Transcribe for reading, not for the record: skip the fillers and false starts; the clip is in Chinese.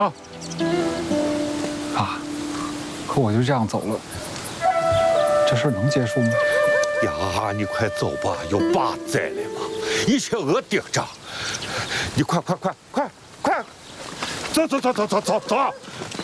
啊！啊！可我就这样走了，这事儿能结束吗？ 呀，你快走吧，有爸在了嘛，一切我盯着。你快，走！